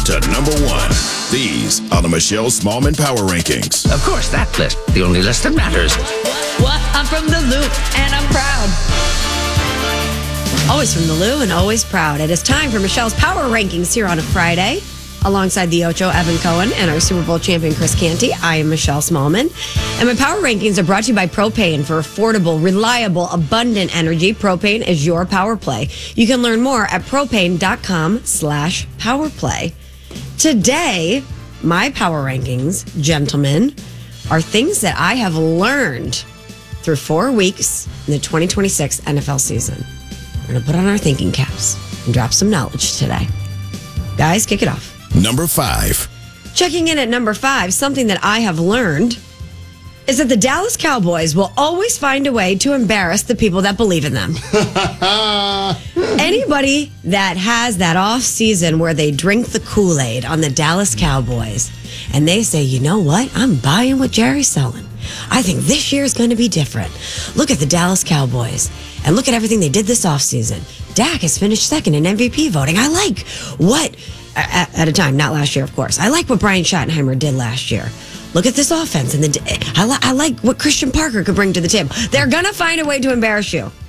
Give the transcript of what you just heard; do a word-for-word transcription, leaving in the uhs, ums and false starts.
to number one. These are the Michelle Smallman Power Rankings. Of course, that list. The only list that matters. What? I'm from the Loop, and I'm proud. Always from the Lou and always proud. It is time for Michelle's Power Rankings here on a Friday. Alongside the Ocho, Evan Cohen, and our Super Bowl champion, Chris Canty, I am Michelle Smallman. And my Power Rankings are brought to you by Propane. For affordable, reliable, abundant energy, Propane is your power play. You can learn more at propane.com slash powerplay. Today, my Power Rankings, gentlemen, are things that I have learned through four weeks in the twenty twenty-six N F L season. We're going to put on our thinking caps and drop some knowledge today. Guys, kick it off. Number five. Checking in at number five, something that I have learned is that the Dallas Cowboys will always find a way to embarrass the people that believe in them. Anybody that has that off season where they drink the Kool-Aid on the Dallas Cowboys and they say, you know what? I'm buying what Jerry's selling. I think this year is going to be different. Look at the Dallas Cowboys and look at everything they did this offseason. Dak has finished second in M V P voting. I like what... At a time, not last year, of course. I like what Brian Schottenheimer did last year. Look at this offense. And the, I, li- I like what Christian Parker could bring to the table. They're going to find a way to embarrass you.